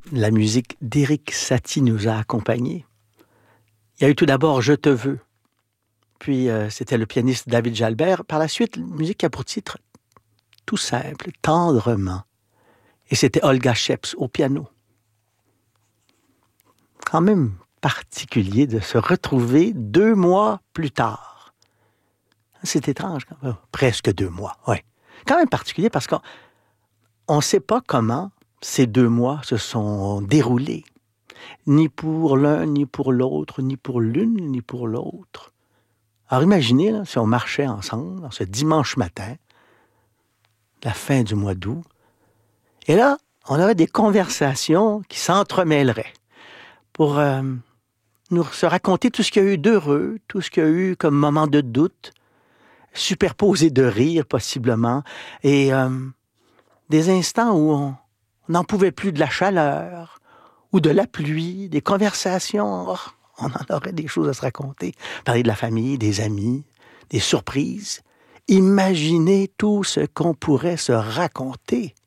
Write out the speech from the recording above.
La musique d'Éric Satie nous a accompagnés. Il y a eu tout d'abord « Je te veux ». Puis, c'était le pianiste David Jalbert. Par la suite, la musique a pour titre tout simple, « Tendrement ». Et c'était Olga Sheps au piano. Quand même particulier de se retrouver 2 mois plus tard. C'est étrange, quand même. Presque 2 mois, oui. Quand même particulier parce qu'on ne sait pas comment ces 2 mois se sont déroulés. Ni pour l'un, ni pour l'autre, ni pour l'une, ni pour l'autre. Alors imaginez, là, si on marchait ensemble, ce dimanche matin, la fin du mois d'août, et là, on aurait des conversations qui s'entremêleraient pour nous se raconter tout ce qu'il y a eu d'heureux, tout ce qu'il y a eu comme moment de doute, superposé de rire possiblement, et des instants où on n'en pouvait plus de la chaleur ou de la pluie, des conversations, oh, on en aurait des choses à se raconter, parler de la famille, des amis, des surprises. Imaginez tout ce qu'on pourrait se raconter.